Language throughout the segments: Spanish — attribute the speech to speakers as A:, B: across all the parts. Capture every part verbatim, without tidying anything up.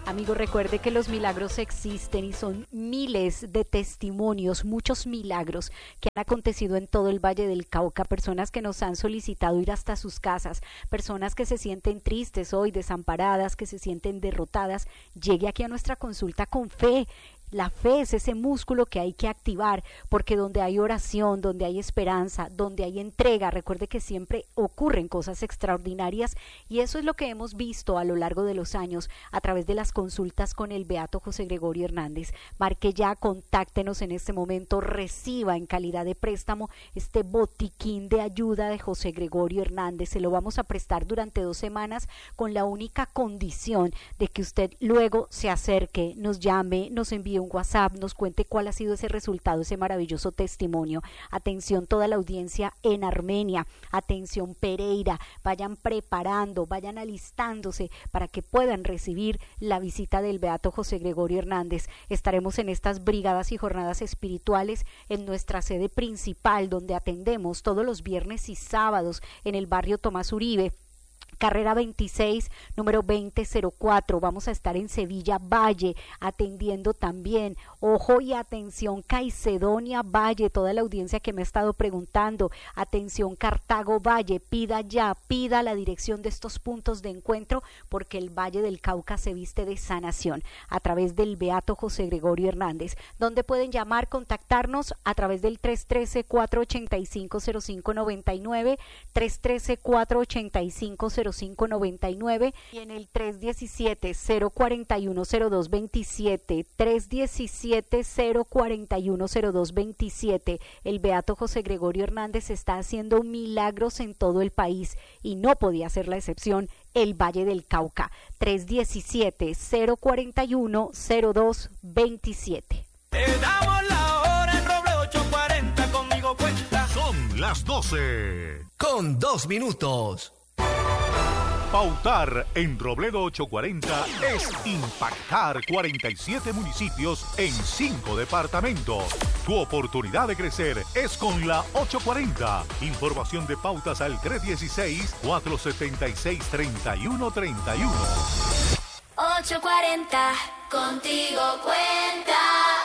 A: Amigo, recuerde que los milagros existen y son miles de testimonios, muchos milagros que han acontecido en todo el Valle del Cauca, personas que nos han solicitado ir hasta sus casas, personas que se sienten tristes hoy, desamparadas, que se sienten derrotadas. Llegue aquí a nuestra consulta con fe. La fe es ese músculo que hay que activar, porque donde hay oración, donde hay esperanza, donde hay entrega, recuerde que siempre ocurren cosas extraordinarias, y eso es lo que hemos visto a lo largo de los años a través de las consultas con el beato José Gregorio Hernández. Marque ya, contáctenos en este momento, reciba en calidad de préstamo este botiquín de ayuda de José Gregorio Hernández. Se lo vamos a prestar durante dos semanas con la única condición de que usted luego se acerque, nos llame, nos envíe un WhatsApp, nos cuente cuál ha sido ese resultado, ese maravilloso testimonio. Atención toda la audiencia en Armenia, atención Pereira, vayan preparando, vayan alistándose para que puedan recibir la visita del beato José Gregorio Hernández. Estaremos en estas brigadas y jornadas espirituales en nuestra sede principal, donde atendemos todos los viernes y sábados en el barrio Tomás Uribe, carrera veintiséis, número veinte cero cuatro. Vamos a estar en Sevilla Valle atendiendo también. Ojo y atención Caicedonia Valle, toda la audiencia que me ha estado preguntando. Atención Cartago Valle, pida ya, pida la dirección de estos puntos de encuentro, porque el Valle del Cauca se viste de sanación a través del beato José Gregorio Hernández. Donde pueden llamar, contactarnos a través del tres uno tres, cuatro ocho cinco, cero cinco nueve nueve, tres uno tres, cuatro ocho cinco, cero cinco nueve nueve y en el tres uno siete, cero cuatro uno, cero dos dos siete, tres uno siete, cero cuatro uno, cero dos dos siete. El beato José Gregorio Hernández está haciendo milagros en todo el país y no podía ser la excepción el Valle del Cauca. tres uno siete, cero cuatro uno, cero dos dos siete.
B: Te damos la hora en Roble ocho cuarenta, conmigo cuenta.
C: Son las doce
D: con dos minutos.
C: Pautar en Robledo ochocientos cuarenta es impactar cuarenta y siete municipios en cinco departamentos. Tu oportunidad de crecer es con la ochocientos cuarenta. Información de pautas al tres uno seis, cuatro siete seis, tres uno tres uno.
E: ochocientos cuarenta, contigo cuenta.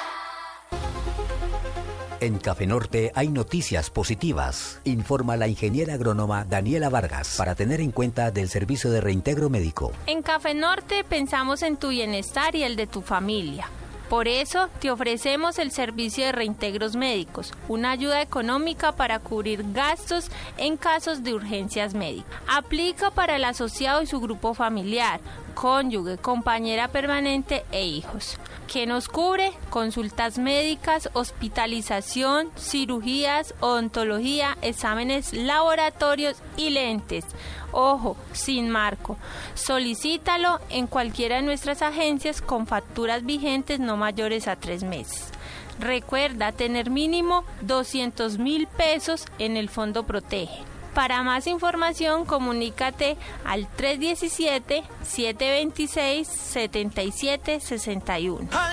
F: En Café Norte hay noticias positivas, informa la ingeniera agrónoma Daniela Vargas, para tener en cuenta del servicio de reintegro médico.
G: En Café Norte pensamos en tu bienestar y el de tu familia. Por eso te ofrecemos el servicio de reintegros médicos, una ayuda económica para cubrir gastos en casos de urgencias médicas. Aplica para el asociado y su grupo familiar, cónyuge, compañera permanente e hijos. ¿Qué nos cubre? Consultas médicas, hospitalización, cirugías, odontología, exámenes laboratorios y lentes. Ojo, sin marco. Solicítalo en cualquiera de nuestras agencias con facturas vigentes no mayores a tres meses. Recuerda tener mínimo doscientos mil pesos en el Fondo Protege. Para más información, comunícate al tres uno siete, siete dos seis, siete siete seis uno.